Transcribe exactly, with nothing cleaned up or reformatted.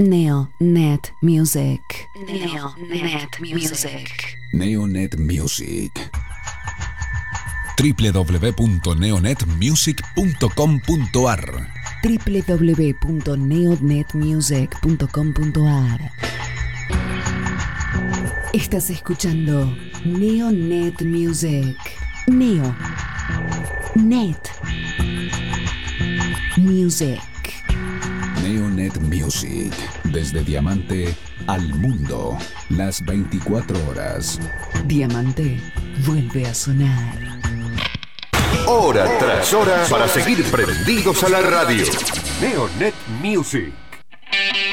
Neonet Music. Neonet Music. Neonet Music. w w w punto neonet music punto com punto a r w w w punto neonet music punto com punto a r. Estás escuchando Neonet Music. Neo. Net. Music. Neonet Music. Desde Diamante al mundo. Las veinticuatro horas. Diamante vuelve a sonar. Hora tras hora para seguir prendidos a la radio. Neonet Music.